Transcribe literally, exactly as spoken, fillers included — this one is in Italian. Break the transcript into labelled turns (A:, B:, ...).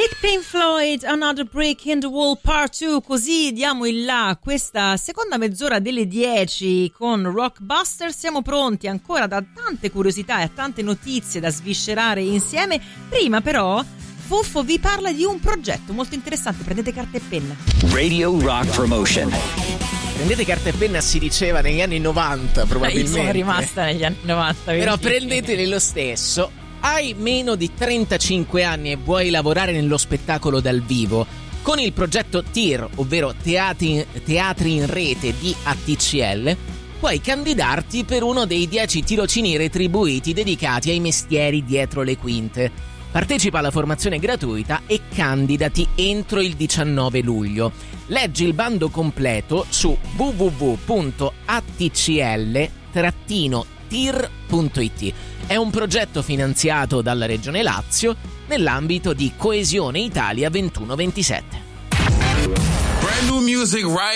A: Big Pink Floyd, Another Brick in the Wall Part due, così diamo il là a questa seconda mezz'ora delle dieci con Rockbuster. Siamo pronti ancora da tante curiosità e tante notizie da sviscerare insieme. Prima però Fuffo vi parla di un progetto molto interessante, prendete carta e penna.
B: Radio Rock Promotion.
C: Prendete carta e penna si diceva negli anni novanta probabilmente.
A: Io sono rimasta negli anni novanta.
C: Però prendeteli lo stesso. Hai meno di trentacinque anni e vuoi lavorare nello spettacolo dal vivo? Con il progetto T I R, ovvero Teatri, Teatri in Rete di A T C L, puoi candidarti per uno dei dieci tirocini retribuiti dedicati ai mestieri dietro le quinte. Partecipa alla formazione gratuita e candidati entro il diciannove luglio. Leggi il bando completo su w w w punto a t c l trattino t i r punto i t. È un progetto finanziato dalla Regione Lazio nell'ambito di Coesione Italia ventuno ventisette.
D: Brand new music right